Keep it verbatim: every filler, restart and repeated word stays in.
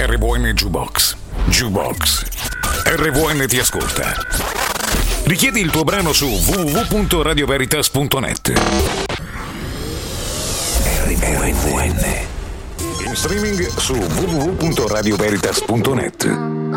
R V N Jukebox. Jukebox. R V N ti ascolta. Richiedi il tuo brano su w w w punto radio veritas punto net. R V N. In streaming su w w w punto radio veritas punto net.